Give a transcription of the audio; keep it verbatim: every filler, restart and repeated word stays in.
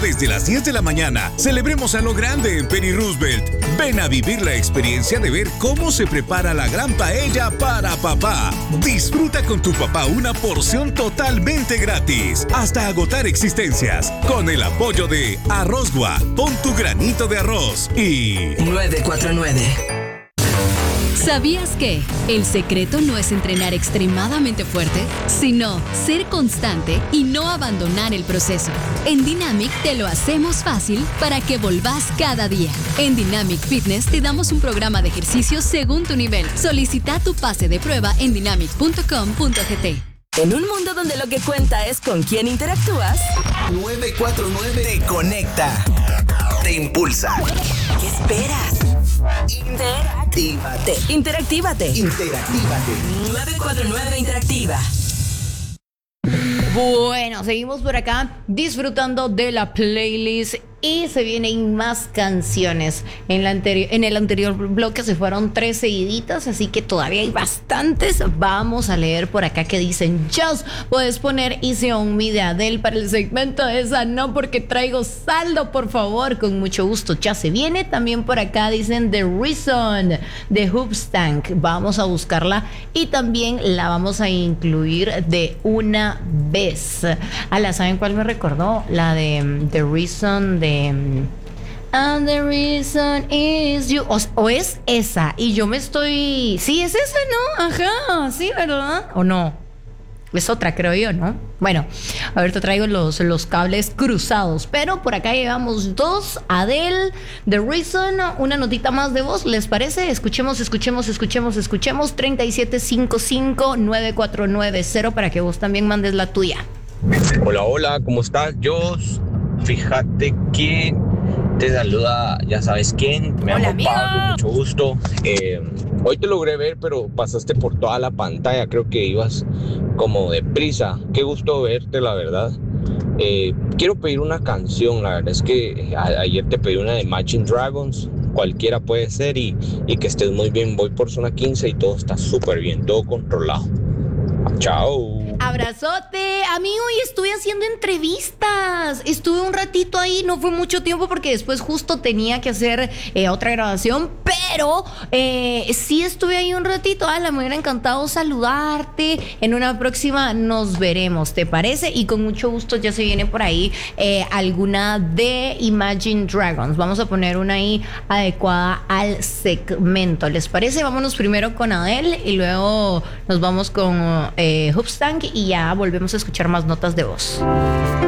desde las diez de la mañana. Celebremos a lo grande en Penny Roosevelt. Ven a vivir la experiencia de ver cómo se prepara la gran paella para papá. Disfruta con tu papá una porción totalmente gratis, hasta agotar existencias, con el apoyo de Arrozgua. Pon tu granito de arroz y nueve cuatro nueve. ¿Sabías que el secreto no es entrenar extremadamente fuerte, sino ser constante y no abandonar el proceso? En Dynamic te lo hacemos fácil para que volvás cada día. En Dynamic Fitness te damos un programa de ejercicios según tu nivel. Solicita tu pase de prueba en dynamic punto com punto gt. En un mundo donde lo que cuenta es con quién interactúas, nueve cuatro nueve te conecta, te impulsa. ¿Qué esperas? Interactívate. Interactívate. Interactívate. nueve cuatro nueve Interactiva. Bueno, seguimos por acá disfrutando de la playlist y se vienen más canciones. En, la anteri- en el anterior bloque se fueron tres seguiditas, así que todavía hay bastantes. Vamos a leer por acá que dicen: Just, puedes poner Easy on Me de Adele para el segmento de esa, no porque traigo saldo, por favor, con mucho gusto, ya se viene. También por acá dicen The Reason de Hoopstank, vamos a buscarla y también la vamos a incluir de una vez. Ah, ¿la saben cuál me recordó? La de um, The Reason de And the reason is you. O, o es esa. Y yo me estoy. Sí, es esa, ¿no? Ajá, sí, ¿verdad? ¿O no? Es otra, creo yo, ¿no? Bueno, a ver, te traigo los, los cables cruzados. Pero por acá llevamos dos. Adele, The Reason, una notita más de voz, ¿les parece? Escuchemos, escuchemos, escuchemos, escuchemos. treinta y siete cincuenta y cinco, nueve cuatro nueve cero para que vos también mandes la tuya. Hola, hola, ¿cómo estás? Yo, fíjate que te saluda, ya sabes quién. Me Hola, llamo Pablo, mucho gusto. Eh, hoy te logré ver, pero pasaste por toda la pantalla. Creo que ibas como deprisa. Qué gusto verte, la verdad. Eh, quiero pedir una canción. La verdad es que a- ayer te pedí una de Imagine Dragons. Cualquiera puede ser y, y que estés muy bien. Voy por zona quince y todo está súper bien, todo controlado. Chao. Abrazote, amigo, y estuve haciendo entrevistas. Estuve un ratito ahí, no fue mucho tiempo porque después justo tenía que hacer eh, otra grabación, pero eh, sí estuve ahí un ratito. Ah, me hubiera encantado saludarte. En una próxima nos veremos, ¿te parece? Y con mucho gusto ya se viene por ahí eh, alguna de Imagine Dragons. Vamos a poner una ahí adecuada al segmento, ¿les parece? Vámonos primero con Adele y luego nos vamos con eh, Hoopstank y ya volvemos a escuchar más notas de voz.